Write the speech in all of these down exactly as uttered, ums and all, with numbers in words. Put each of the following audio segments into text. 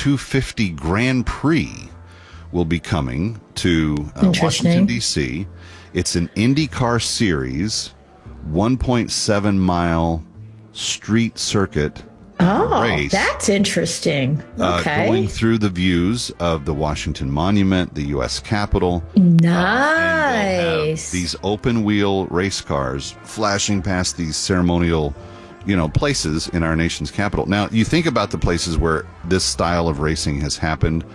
two fifty Grand Prix will be coming to uh, Washington, D C. It's an IndyCar Series, one point seven mile street circuit oh, race. That's interesting. Okay. Uh, going through the views of the Washington Monument, the U S Capitol. Nice. Uh, these open wheel race cars flashing past these ceremonial, you know, places in our nation's capital. Now, you think about the places where this style of racing has happened.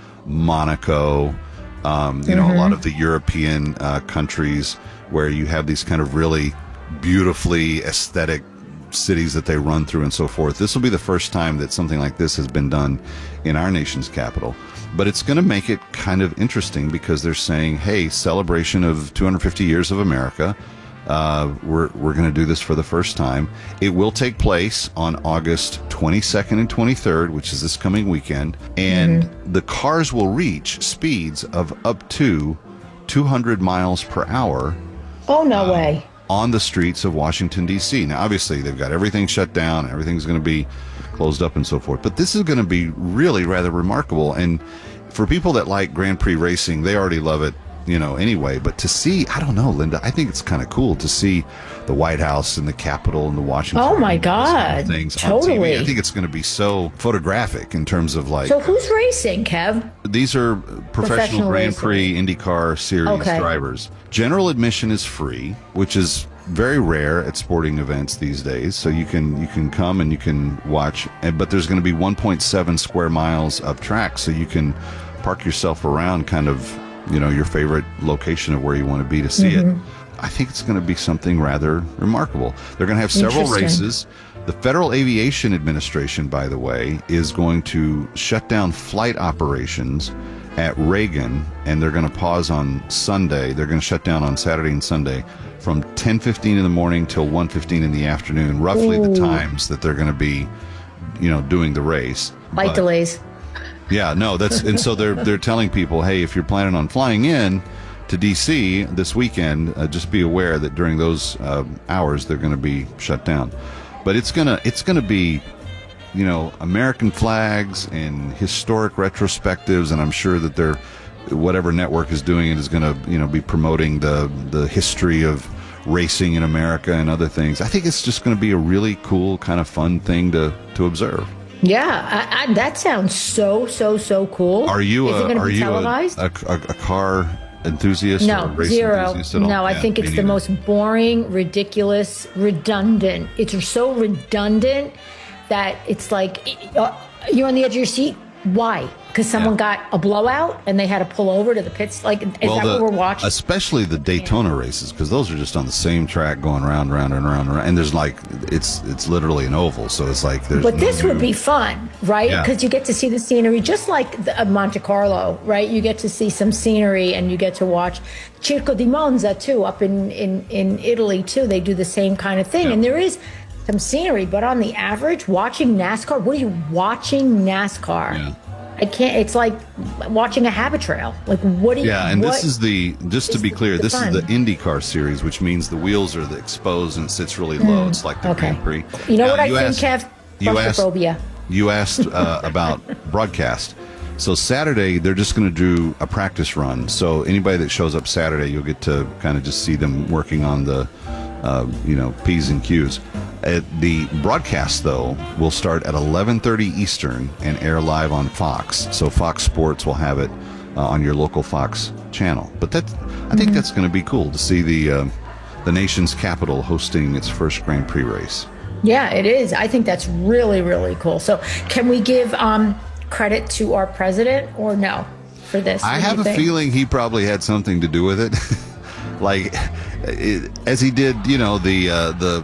Monaco, um, you mm-hmm. know, a lot of the European uh, countries where you have these kind of really beautifully aesthetic cities that they run through and so forth. This will be the first time that something like this has been done in our nation's capital. But it's going to make it kind of interesting because they're saying, hey, celebration of two hundred fifty years of America. Uh, we're we're going to do this for the first time. It will take place on August twenty-second and twenty-third, which is this coming weekend. And mm-hmm. the cars will reach speeds of up to two hundred miles per hour. Oh, no uh, way. On the streets of Washington, D C. Now, obviously, they've got everything shut down. Everything's going to be closed up and so forth. But this is going to be really rather remarkable. And for people that like Grand Prix racing, they already love it, you know, anyway. But to see, I don't know, Linda, I think it's kind of cool to see the White House and the Capitol and the Washington. Oh, my God. Kind of things totally. On T V. I think it's going to be so photographic in terms of like. So who's racing, Kev? These are professional, professional Grand Prix IndyCar Series okay. drivers. General admission is free, which is very rare at sporting events these days. So you can you can come and you can watch. But there's going to be one point seven square miles of track, so you can park yourself around kind of, you know, your favorite location of where you want to be to see mm-hmm. it. I think it's going to be something rather remarkable. They're going to have several races. The Federal Aviation Administration, by the way, is going to shut down flight operations at Reagan, and they're going to pause on Sunday. They're going to shut down on Saturday and Sunday from ten fifteen in the morning till one fifteen in the afternoon, roughly Ooh. the times that they're going to be, you know, doing the race. Flight delays. Yeah, no, that's and so they're they're telling people, hey, if you're planning on flying in to D C this weekend, uh, just be aware that during those uh, hours they're going to be shut down. But it's gonna it's gonna be, you know, American flags and historic retrospectives, and I'm sure that they're whatever network is doing it is going to, you know, be promoting the the history of racing in America and other things. I think it's just going to be a really cool, kind of fun thing to to observe. Yeah, I, I, that sounds so so so cool. Are you is a, it are you a, a, a, a car enthusiast? No, or race zero. Enthusiast at all? No, I yeah, think it's the most boring, ridiculous, redundant. It's so redundant that it's like you're on the edge of your seat. Why? Because someone yeah. got a blowout and they had to pull over to the pits. Like, is well, that the, what we're watching? Especially the Daytona races, because those are just on the same track, going round, round, and round, and round. And there's like, it's it's literally an oval, so it's like there's. But no this new... would be fun, right? Because yeah. you get to see the scenery, just like the, uh, Monte Carlo, right? You get to see some scenery, and you get to watch Circo di Monza too, up in in in Italy too. They do the same kind of thing, yeah. and there is some scenery. But on the average, watching NASCAR, what are you watching NASCAR? Yeah. I can't. It's like watching a habit trail. Like, what do you? Yeah, and this is the just to be clear, this fun? is the IndyCar series, which means the wheels are the exposed and it sits really low. Mm, it's like the okay. Grand Prix. You know now, what I you think, asked, Kev? You asked, Claustrophobia. you asked uh, about broadcast. So Saturday, they're just going to do a practice run. So anybody that shows up Saturday, you'll get to kind of just see them working on the, uh, you know, P's and Q's. Uh, the broadcast, though, will start at eleven thirty Eastern and air live on Fox. So Fox Sports will have it uh, on your local Fox channel. But that, I mm-hmm. think that's going to be cool to see the uh, the nation's capital hosting its first Grand Prix race. Yeah, it is. I think that's really, really cool. So can we give um, credit to our president or no for this? I have a think? feeling he probably had something to do with it. Like, it, as he did, you know, the uh, the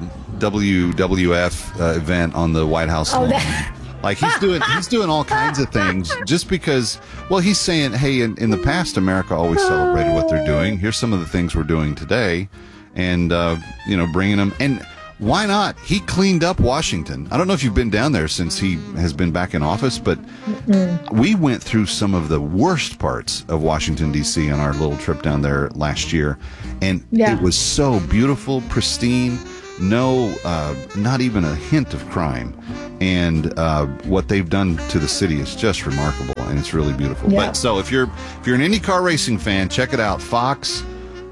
W W F uh, event on the White House lawn. Oh, like he's doing he's doing all kinds of things just because, well, he's saying, hey, in, in the past, America always celebrated what they're doing. Here's some of the things we're doing today, and uh, you know, bringing them. And why not? He cleaned up Washington. I don't know if you've been down there since he has been back in office, but mm-hmm. we went through some of the worst parts of Washington, D C on our little trip down there last year, and yeah. it was so beautiful, pristine. No, uh, not even a hint of crime. And uh, what they've done to the city is just remarkable, and it's really beautiful. Yeah. But so if you're if you're an IndyCar racing fan, check it out. Fox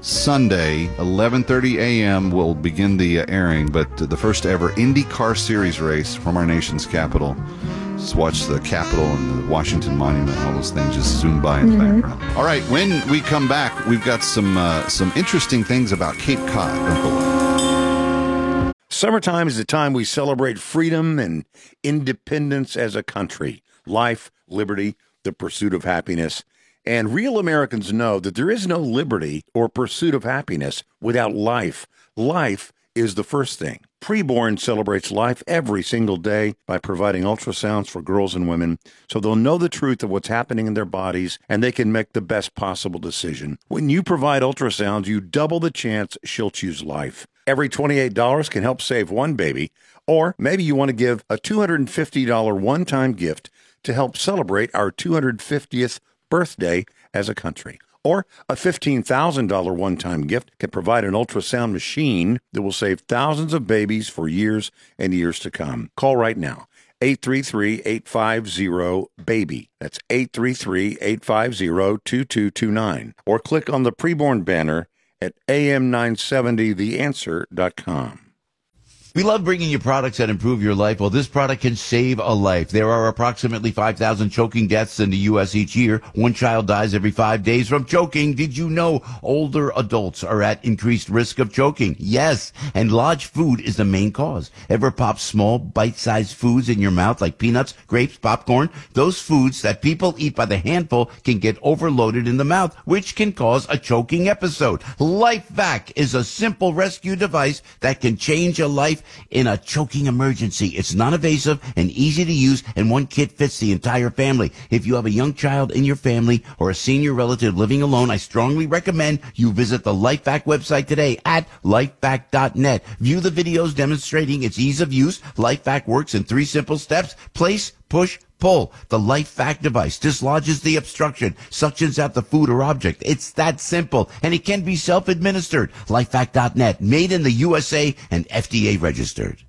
Sunday, eleven thirty a.m. will begin the uh, airing, but the first ever IndyCar Series race from our nation's capital. Just watch the Capitol and the Washington Monument, all those things just zoom by in the Mm-hmm. background. All right, when we come back, we've got some uh, some interesting things about Cape Cod. Don't go away. Summertime is the time we celebrate freedom and independence as a country. Life, liberty, the pursuit of happiness. And real Americans know that there is no liberty or pursuit of happiness without life. Life is the first thing. Preborn celebrates life every single day by providing ultrasounds for girls and women so they'll know the truth of what's happening in their bodies and they can make the best possible decision. When you provide ultrasounds, you double the chance she'll choose life. Every twenty-eight dollars can help save one baby, or maybe you want to give a two hundred fifty dollars one-time gift to help celebrate our two hundred fiftieth birthday as a country. Or a fifteen thousand dollars one-time gift can provide an ultrasound machine that will save thousands of babies for years and years to come. Call right now, eight three three, eight five zero, BABY. That's eight three three, eight five zero, two two two nine. Or click on the preborn banner at A M nine seventy the answer dot com. We love bringing you products that improve your life. Well, this product can save a life. There are approximately five thousand choking deaths in the U S each year. One child dies every five days from choking. Did you know older adults are at increased risk of choking? Yes, and large food is the main cause. Ever pop small, bite-sized foods in your mouth like peanuts, grapes, popcorn? Those foods that people eat by the handful can get overloaded in the mouth, which can cause a choking episode. LifeVac is a simple rescue device that can change a life in a choking emergency. It's non-invasive and easy to use, and one kit fits the entire family. If you have a young child in your family or a senior relative living alone, I strongly recommend you visit the LifeVac website today at lifevac dot net. View the videos demonstrating its ease of use. LifeVac works in three simple steps: place, push, pull. The LifeVac device dislodges the obstruction, suctions out the food or object. It's that simple, and it can be self-administered. lifevac dot net, made in the U S A and F D A registered.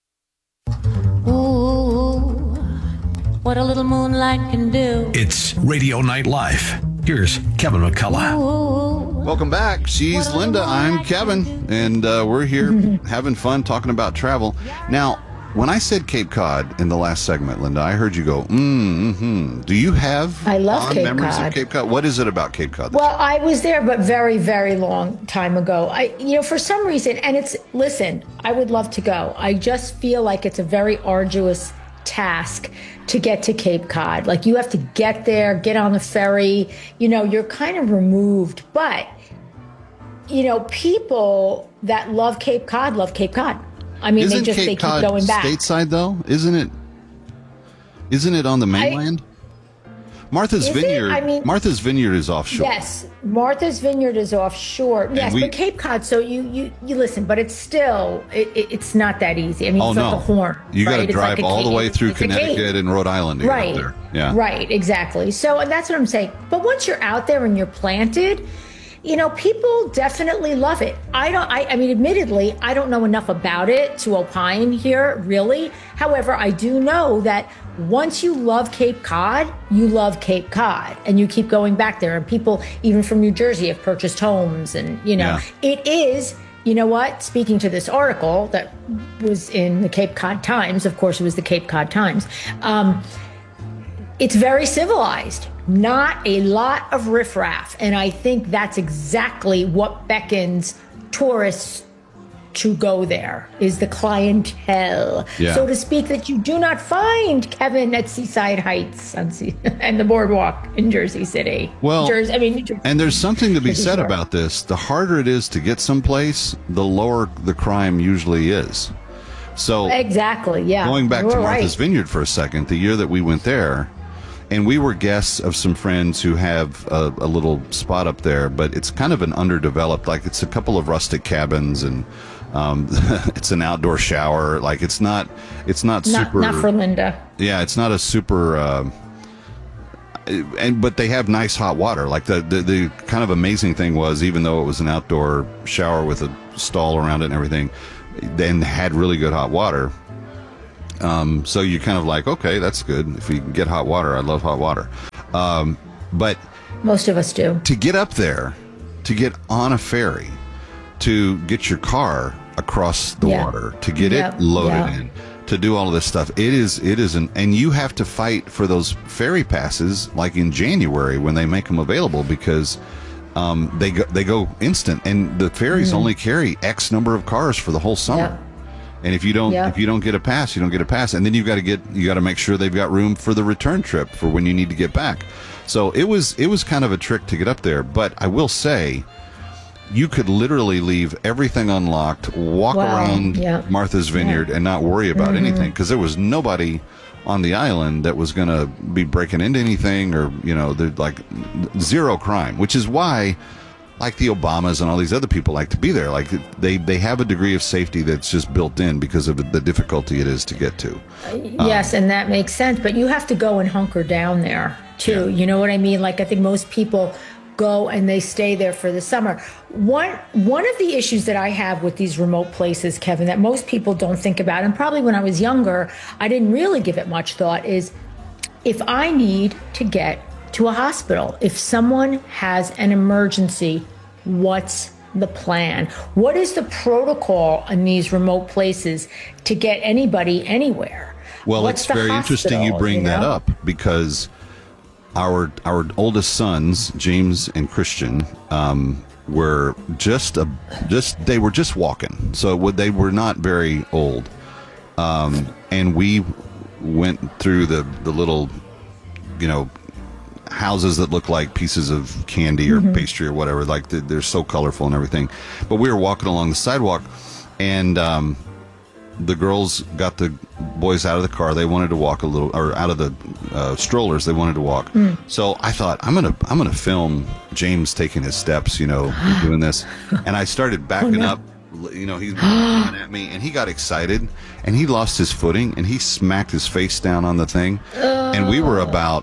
Ooh, what a little moonlight can do. It's Radio Night Live. Here's Kevin McCullough. Ooh, Welcome back. She's Linda. I'm Kevin, and uh, we're here having fun talking about travel. Now, when I said Cape Cod in the last segment, Linda, I heard you go, mm-hmm. Do you have I love fond Cape memories Cod. of Cape Cod? What is it about Cape Cod? Well, I was there, but very, very long time ago. I, you know, for some reason, and it's, listen, I would love to go. I just feel like it's a very arduous task to get to Cape Cod. Like, you have to get there, get on the ferry, you know, you're kind of removed. But, you know, people that love Cape Cod love Cape Cod. I mean, Isn't they just Cape they keep Cod going back. stateside, though? Isn't it? Isn't it on the mainland? Martha's Is it? Vineyard. I mean- Martha's Vineyard is offshore. Yes, Martha's Vineyard is offshore. Yes, we- but Cape Cod. So you you you listen, but it's still it, it, it's not that easy. I mean, Oh it's no, like the Horn. you got right? to It's drive like a all the cave. way through It's a cave. Connecticut and Rhode Island to Right. get up there. Yeah. Right. Exactly. So, and that's what I'm saying. But once you're out there and you're planted, you know, people definitely love it. I don't, I, I mean, admittedly, I don't know enough about it to opine here, really. However, I do know that once you love Cape Cod, you love Cape Cod and you keep going back there. And people, even from New Jersey, have purchased homes. And, you know, Yeah. it is, you know what, speaking to this article that was in the Cape Cod Times, of course, it was the Cape Cod Times. Um, It's very civilized, not a lot of riffraff. And I think that's exactly what beckons tourists to go there, is the clientele, Yeah. so to speak, that you do not find, Kevin, at Seaside Heights on sea- and the boardwalk in Jersey City. Well, Jersey, I mean, New Jersey. And there's something to be Jersey said Shore. about this. The harder it is to get someplace, the lower the crime usually is. So Exactly, yeah. going back You're to Martha's right. Vineyard for a second, the year that we went there, and we were guests of some friends who have a, a little spot up there, but it's kind of an underdeveloped, like it's a couple of rustic cabins and um, it's an outdoor shower. Like it's not, it's not Not, super. not for Linda. Yeah, it's not a super. Uh, and but they have nice hot water. Like the, the the kind of amazing thing was, even though it was an outdoor shower with a stall around it and everything, then had really good hot water. Um, so you're kind of like, okay, that's good. If we can get hot water, I love hot water. Um, but most of us do. To get up there, to get on a ferry, to get your car across the yeah. water, to get yep. it loaded yeah. in, to do all of this stuff, it is it is an, and you have to fight for those ferry passes like in January when they make them available, because um, they go they go instant, and the ferries mm. only carry X number of cars for the whole summer. Yep. And if you don't yep. if you don't get a pass, you don't get a pass, and then you've got to get you got to make sure they've got room for the return trip for when you need to get back. So it was it was kind of a trick to get up there, but I will say, you could literally leave everything unlocked, walk wow. around yeah. Martha's Vineyard, yeah. and not worry about mm-hmm. anything, because there was nobody on the island that was going to be breaking into anything, or you know, there's like zero crime, which is why, like the Obamas and all these other people like to be there. Like they they have a degree of safety that's just built in because of the difficulty it is to get to. Um, yes, and that makes sense. But you have to go and hunker down there too. Yeah. You know what I mean? Like I think most people go and they stay there for the summer. One one of the issues that I have with these remote places, Kevin, that most people don't think about, and probably when I was younger, I didn't really give it much thought, is if I need to get to a hospital, if someone has an emergency, what's the plan? What is the protocol in these remote places to get anybody anywhere? Well, what's it's very hospital, interesting you bring you know? that up, because our our oldest sons, James and Christian, um, were just a just they were just walking, so they were not very old, um, and we went through the the little, you know, houses that look like pieces of candy or mm-hmm. pastry or whatever. Like they're so colorful and everything. But we were walking along the sidewalk, and um, the girls got the boys out of the car. They wanted to walk a little, or out of the uh, strollers. They wanted to walk. Mm. So I thought, I'm gonna I'm gonna film James taking his steps, you know, doing this. And I started backing oh, no. up. You know, he's looking at me, and he got excited, and he lost his footing, and he smacked his face down on the thing. Oh. And we were about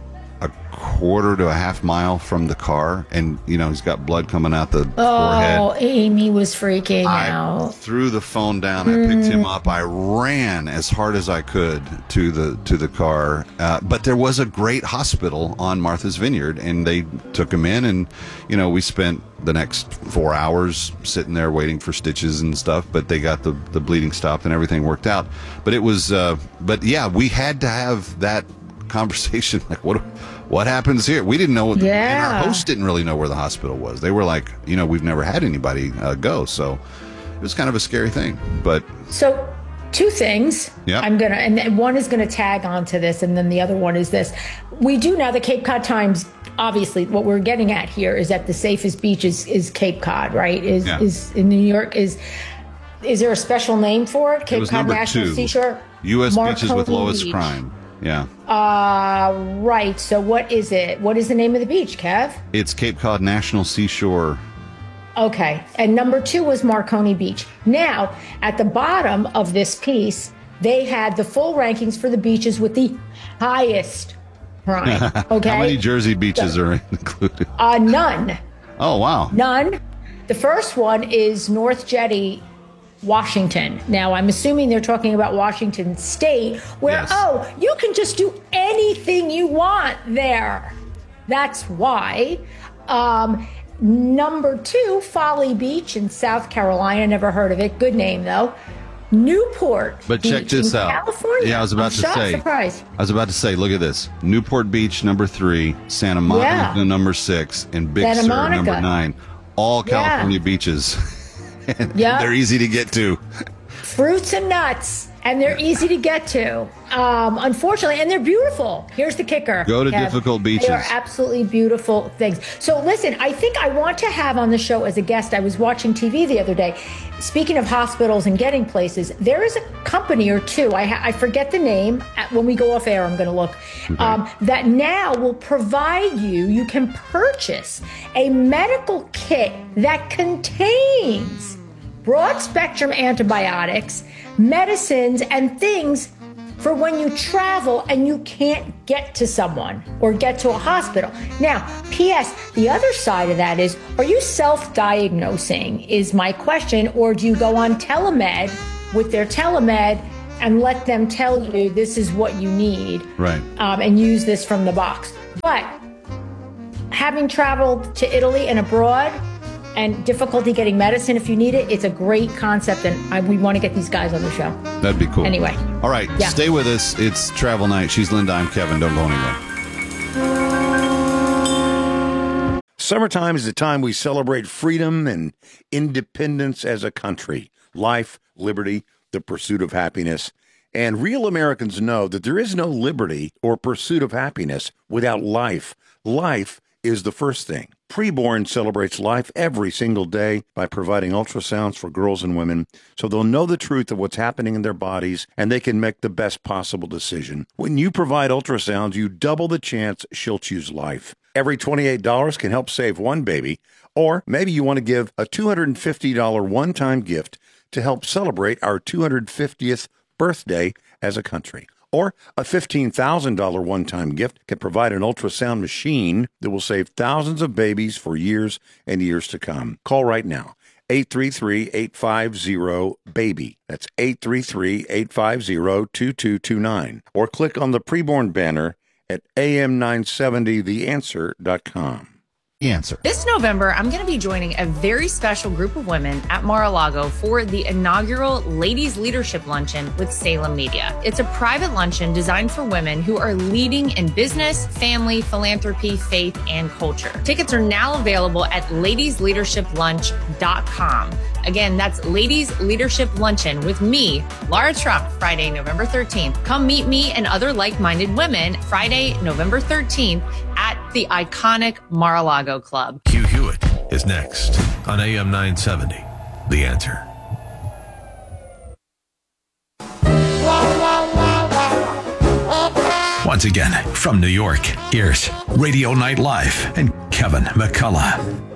a quarter to a half mile from the car, and you know, he's got blood coming out the oh, forehead. Oh, Amy was freaking I out. Threw the phone down. I picked him up. I ran as hard as I could to the to the car. Uh, but there was a great hospital on Martha's Vineyard, and they took him in, and you know, we spent the next four hours sitting there waiting for stitches and stuff. But they got the the bleeding stopped, and everything worked out. But it was, uh, but yeah, we had to have that conversation, like what what happens here. We didn't know, yeah. and our host didn't really know where the hospital was. They were like, you know, we've never had anybody uh, go, so it was kind of a scary thing. But so two things. Yeah, I'm gonna, and one is gonna tag onto this, and then the other one is this. We do now, the Cape Cod Times, obviously what we're getting at here is that the safest beach is, is Cape Cod, right? Is yeah. is in New York. Is is there a special name for it? Cape it Cod National two. Seashore, U S Marconi beaches with lowest Beach. crime. Yeah. Uh, right. So what is it? What is the name of the beach, Kev? It's Cape Cod National Seashore. Okay. And number two was Marconi Beach. Now, at the bottom of this piece, they had the full rankings for the beaches with the highest crime. Okay. How many Jersey beaches so, are included? Uh, none. Oh, wow. None. The first one is North Jetty, Washington. Now, I'm assuming they're talking about Washington State, where, yes. oh, you can just do anything you want there. That's why. Um, number two, Folly Beach in South Carolina. Never heard of it. Good name, though. Newport But Beach check this in out. California. Yeah, I was about I'm to shocked, say. Surprised. I was about to say, look at this. Newport Beach, number three. Santa Monica, Yeah. number six. And Big Santa Sur, Monica. number nine. All Yeah. California beaches. And Yep. they're easy to get to. Fruits and nuts, and they're easy to get to. Um, unfortunately, and they're beautiful. Here's the kicker. Go to Kev. difficult beaches. They are absolutely beautiful things. So listen, I think I want to have on the show as a guest, I was watching T V the other day. Speaking of hospitals and getting places, there is a company or two, I, ha- I forget the name. When we go off air, I'm going to look, Okay. um, that now will provide you, you can purchase a medical kit that contains broad spectrum antibiotics, medicines, and things for when you travel and you can't get to someone or get to a hospital. Now, P S, the other side of that is, are you self-diagnosing is my question, or do you go on telemed with their telemed and let them tell you this is what you need. Right. Um, and use this from the box. But having traveled to Italy and abroad and difficulty getting medicine if you need it, it's a great concept, and I, we want to get these guys on the show. That'd be cool. Anyway. All right, Yeah. Stay with us. It's Travel Night. She's Linda. I'm Kevin. Don't go anywhere. Summertime is the time we celebrate freedom and independence as a country, life, liberty, the pursuit of happiness. And real Americans know that there is no liberty or pursuit of happiness without life. Life is the first thing. Preborn celebrates life every single day by providing ultrasounds for girls and women so they'll know the truth of what's happening in their bodies and they can make the best possible decision. When you provide ultrasounds, you double the chance she'll choose life. Every twenty-eight dollars can help save one baby, or maybe you want to give a two hundred fifty dollars one-time gift to help celebrate our two hundred fiftieth birthday as a country. Or a fifteen thousand dollars one-time gift can provide an ultrasound machine that will save thousands of babies for years and years to come. Call right now, eight three three, eight five zero, BABY. That's eight three three, eight five zero, two two two nine. Or click on the preborn banner at A M nine seventy the answer dot com. Answer. This November, I'm going to be joining a very special group of women at Mar-a-Lago for the inaugural Ladies Leadership Luncheon with Salem Media. It's a private luncheon designed for women who are leading in business, family, philanthropy, faith, and culture. Tickets are now available at ladies leadership lunch dot com. Again, that's Ladies Leadership Luncheon with me, Laura Trump, Friday, November thirteenth. Come meet me and other like-minded women Friday, November thirteenth at the iconic Mar-a-Lago Club. Hugh Hewitt is next on A M nine seventy. The Answer. Once again, from New York, here's Radio Night Live and Kevin McCullough.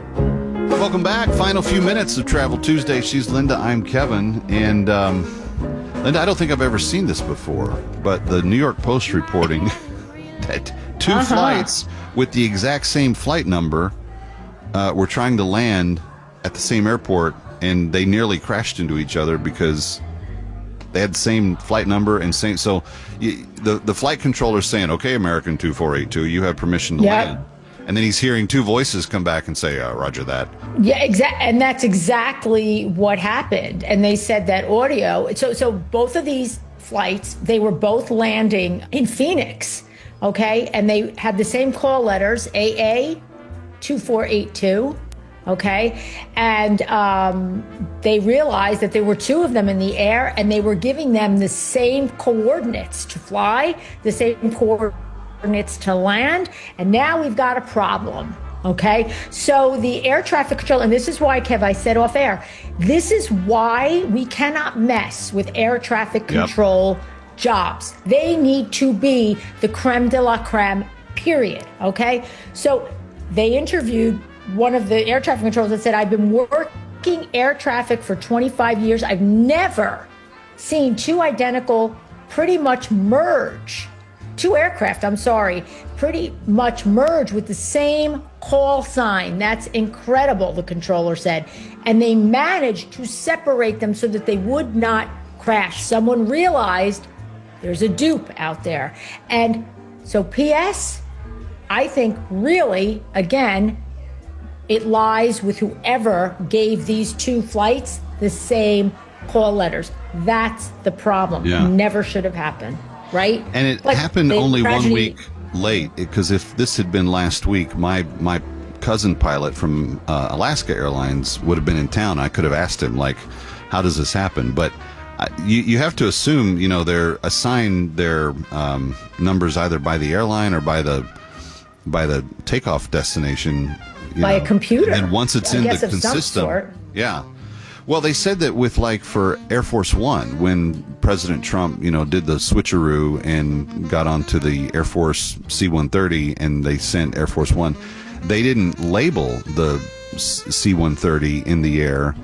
Welcome back. Final few minutes of Travel Tuesday. She's Linda. I'm Kevin. And um, Linda, I don't think I've ever seen this before, but the New York Post reporting that two Uh-huh. flights with the exact same flight number uh, were trying to land at the same airport, and they nearly crashed into each other because they had the same flight number and same. So you, the the flight controller's saying, "Okay, American two four eight two, you have permission to Yep. land." And then he's hearing two voices come back and say, uh, "Roger that." Yeah, exact, and that's exactly what happened. And they said that audio. So, so both of these flights, they were both landing in Phoenix, okay, and they had the same call letters, A A two four eight two, okay, and um, they realized that there were two of them in the air, and they were giving them the same coordinates to fly, the same coordinates to land, and now we've got a problem. Okay, so the air traffic control, and this is why, Kev, I said off air, this is why we cannot mess with air traffic control yep. jobs. They need to be the creme de la creme, period. Okay, so they interviewed one of the air traffic controllers that said, I've been working air traffic for twenty-five years. I've never seen two identical pretty much merge. Two aircraft, I'm sorry, pretty much merge with the same call sign. That's incredible, the controller said. And they managed to separate them so that they would not crash. Someone realized there's a dupe out there. And so P S, I think really, again, it lies with whoever gave these two flights the same call letters. That's the problem. Yeah. Never should have happened. Right? And it like happened they, only tragedy. one week late, because if this had been last week, my my cousin pilot from uh, Alaska Airlines would have been in town. I could have asked him, like, how does this happen? But uh, you, you have to assume, you know, they're assigned their um, numbers either by the airline or by the by the takeoff destination. You by know. a computer. And once it's I in guess the of some system, sort. yeah. Well, they said that with, like, for Air Force One, when President Trump, you know, did the switcheroo and got onto the Air Force C one thirty and they sent Air Force One, they didn't label the C one thirty in the air.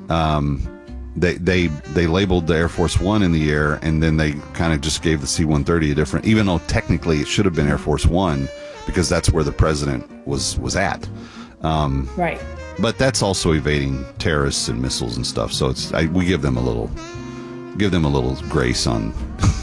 Um, they they they labeled the Air Force One in the air, and then they kind of just gave the C one thirty a different, even though technically it should have been Air Force One, because that's where the president was was at. Um, right. But that's also evading terrorists and missiles and stuff. So it's I, we give them a little give them a little grace on.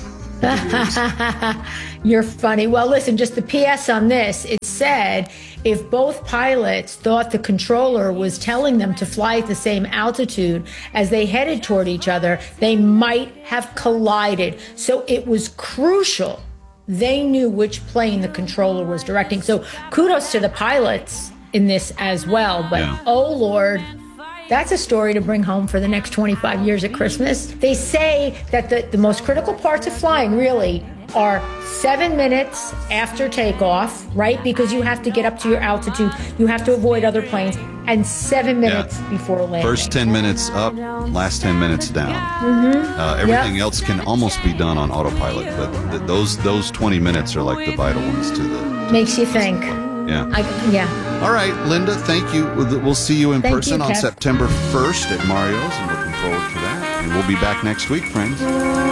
You're funny. Well, listen, just the P S on this. It said if both pilots thought the controller was telling them to fly at the same altitude as they headed toward each other, they might have collided. So it was crucial. They knew which plane the controller was directing. So kudos to the pilots in this as well. But, yeah. oh, Lord, that's a story to bring home for the next twenty-five years at Christmas. They say that the, the most critical parts of flying really are seven minutes after takeoff, right? Because you have to get up to your altitude. You have to avoid other planes. And seven minutes yeah. before landing. First ten minutes up, last ten minutes down. Mm-hmm. Uh, everything yep. else can almost be done on autopilot, but th- those those twenty minutes are like the vital ones to the... Makes you think. Yeah. I, yeah. All right, Linda, thank you. We'll see you in thank person you, on Kev. September first at Mario's. I'm looking forward to that. And we'll be back next week, friends.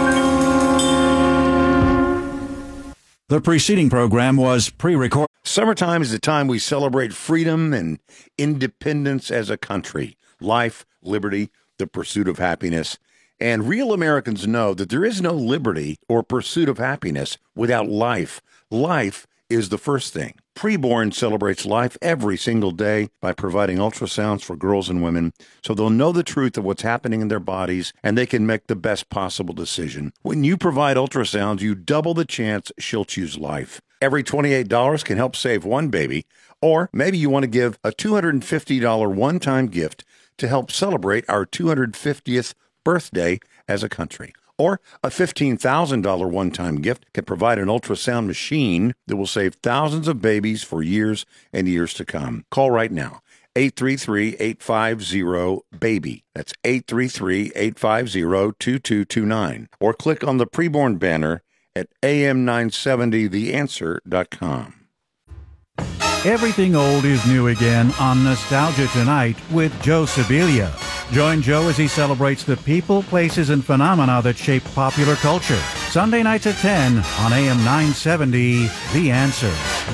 The preceding program was pre-recorded. Summertime is the time we celebrate freedom and independence as a country. Life, liberty, the pursuit of happiness. And real Americans know that there is no liberty or pursuit of happiness without life. Life is the first thing. Preborn celebrates life every single day by providing ultrasounds for girls and women so they'll know the truth of what's happening in their bodies and they can make the best possible decision. When you provide ultrasounds, you double the chance she'll choose life. Every twenty-eight dollars can help save one baby, or maybe you want to give a two hundred fifty dollars one-time gift to help celebrate our two hundred fiftieth birthday as a country. Or a fifteen thousand dollars one-time gift can provide an ultrasound machine that will save thousands of babies for years and years to come. Call right now, eight three three, eight five zero, BABY. That's eight three three, eight five zero, two two two nine. Or click on the preborn banner at A M nine seventy the answer dot com. Everything old is new again on Nostalgia Tonight with Joe Sibilia. Join Joe as he celebrates the people, places, and phenomena that shape popular culture. Sunday nights at ten on A M nine seventy, The Answer.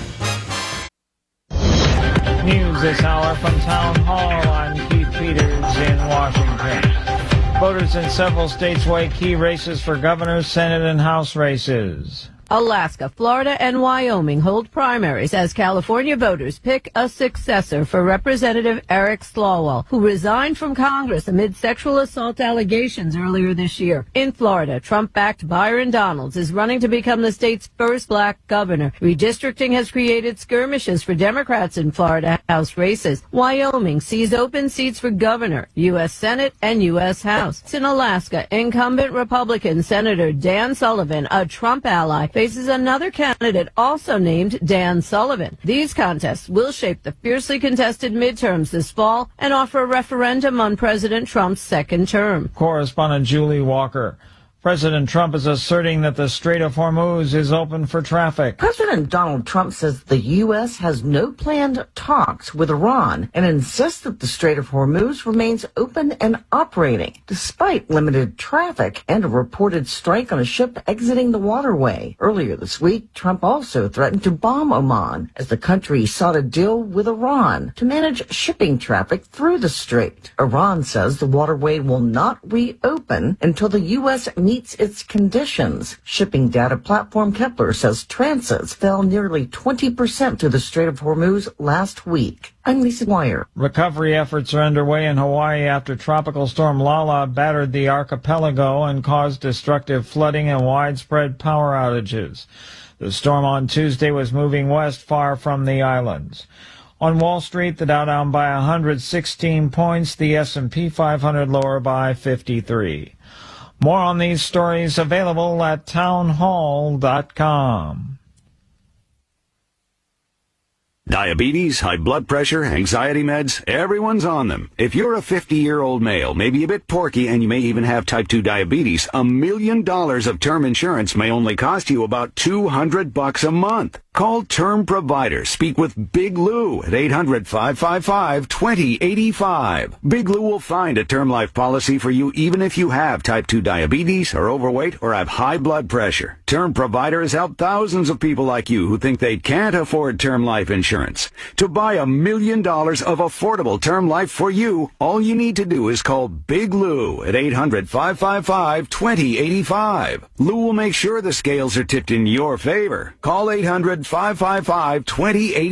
News this hour from Town Hall. I'm Keith Peters in Washington. Voters in several states weigh key races for governor, Senate, and House races. Alaska, Florida, and Wyoming hold primaries as California voters pick a successor for Representative Eric Swalwell, who resigned from Congress amid sexual assault allegations earlier this year. In Florida, Trump-backed Byron Donalds is running to become the state's first black governor. Redistricting has created skirmishes for Democrats in Florida House races. Wyoming sees open seats for governor, U S Senate, and U S House. In Alaska, incumbent Republican Senator Dan Sullivan, a Trump ally, faces another candidate also named Dan Sullivan. These contests will shape the fiercely contested midterms this fall and offer a referendum on President Trump's second term. Correspondent Julie Walker. President Trump is asserting that the Strait of Hormuz is open for traffic. President Donald Trump says the U S has no planned talks with Iran and insists that the Strait of Hormuz remains open and operating, despite limited traffic and a reported strike on a ship exiting the waterway. Earlier this week, Trump also threatened to bomb Oman as the country sought a deal with Iran to manage shipping traffic through the strait. Iran says the waterway will not reopen until the U S meets meets its conditions. Shipping data platform Kepler says transits fell nearly twenty percent to the Strait of Hormuz last week. I'm Lisa Dwyer. Recovery efforts are underway in Hawaii after Tropical Storm Lala battered the archipelago and caused destructive flooding and widespread power outages. The storm on Tuesday was moving west far from the islands. On Wall Street, the Dow down by one hundred sixteen points, the S and P five hundred lower by fifty-three. More on these stories available at town hall dot com. Diabetes, high blood pressure, anxiety meds, everyone's on them. If you're a fifty-year-old male, maybe a bit porky, and you may even have type two diabetes, a million dollars of term insurance may only cost you about two hundred bucks a month. Call Term Provider. Speak with Big Lou at eight hundred, five five five, two zero eight five. Big Lou will find a term life policy for you even if you have type two diabetes, are overweight, or have high blood pressure. Term Provider has helped thousands of people like you who think they can't afford term life insurance. To buy a million dollars of affordable term life for you, all you need to do is call Big Lou at eight hundred, five five five, two zero eight five. Lou will make sure the scales are tipped in your favor. Call eight hundred, five five five, two zero eight five.